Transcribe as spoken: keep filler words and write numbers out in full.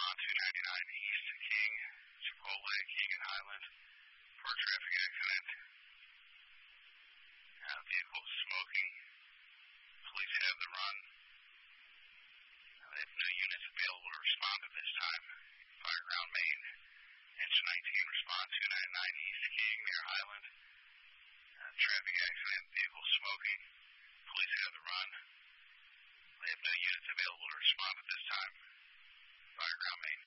on two ninety-nine East King, Chipotle, Keegan Highland, for a traffic accident. Uh, vehicle smoking. Police have the run. Uh, they have no units available to respond at this time. Fireground main. Engine nineteen, respond two ninety-nine East King near Highland. Uh, traffic accident, vehicle smoking. Police have the run. They have no units available to respond at this time. Fireground main.